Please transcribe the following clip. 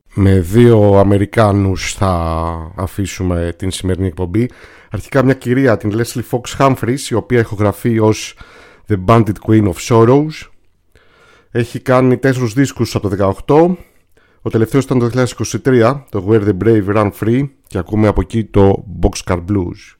Με δύο Αμερικάνους θα αφήσουμε την σημερινή εκπομπή. Αρχικά μια κυρία, την Leslie Fox Humphries, η οποία ηχογραφεί ως The Bandit Queen of Sorrows. Έχει κάνει 4 δίσκους από το 2018. Ο τελευταίος ήταν το 2023, το Where the Brave Run Free, και ακούμε από εκεί το Boxcar Blues.